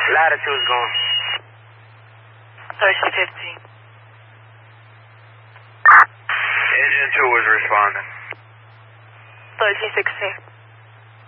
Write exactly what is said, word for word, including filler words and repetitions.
Latitude's going. thirteen fifteen. Engine two was responding. thirteen sixteen.